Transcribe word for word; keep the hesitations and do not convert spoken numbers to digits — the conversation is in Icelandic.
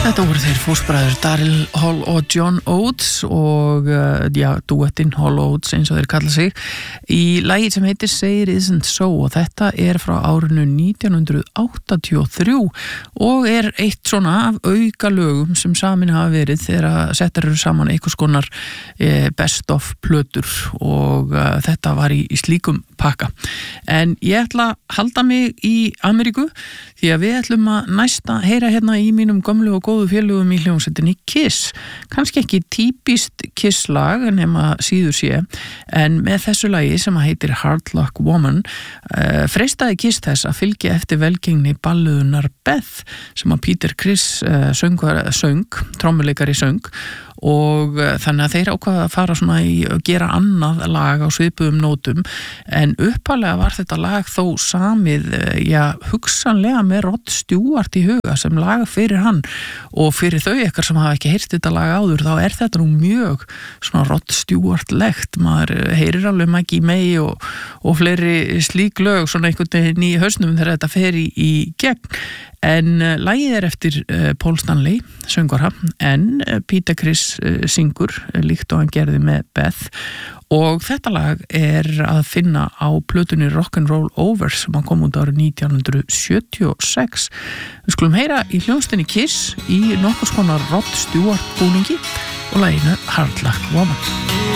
Þetta voru þeir fóstbræður Daryl Hall og John Oates og uh, já, duettinn Hall Oates eins og þeir kalla sig í lagi sem heitir Say It Isn't So og þetta er frá árinu nítján hundruð áttatíu og þrjú og er eitt svona af auka lögum sem samin hafa verið þegar settar eru saman einhvers konar eh, best of plötur og uh, þetta var í, í slíkum pakka. En ég ætla að halda mig í Ameríku því að við ætlum að næsta heyra hérna í mínum gömlu og góðu félögum í hljómsveitinni Kiss. Kannski ekki típist Kiss lag nema síður sé, en með þessu lagi sem heitir Hard Luck Woman uh, freistaði Kiss þess að fylgja eftir velgengni balluðunar Beth sem að Peter Criss uh, söng, söng, trommuleikari söng og uh, þannig að þeir ákvaða að fara svona í að gera annað lag á svipuðum nótum en uppalega var þetta lag þó samið, uh, já, hugsanlega með Rod Stewart í huga sem lag fyrir hann og fyrir þau ykkar sem hafa ekki heyrt þetta lag áður þá er þetta nú mjög svona Rod Stewart-legt, maður heyrir alveg Maggie May og, og fleiri slík lög svona einhvern veginn í hausnum þegar þetta fer í, í gegn en uh, lagið er eftir uh, Paul Stanley, söngvara en uh, Peter Criss uh, syngur uh, líkt og hann gerði með Beth og þetta lag er að finna á plötunni Rock'n'Roll Over sem hann kom út árið nítján hundruð sjötíu og sex. Við skulum heyra í hljómsveitinni Kiss í nokkurs konar Rod Stewart búningi og laginu Hard Luck Woman.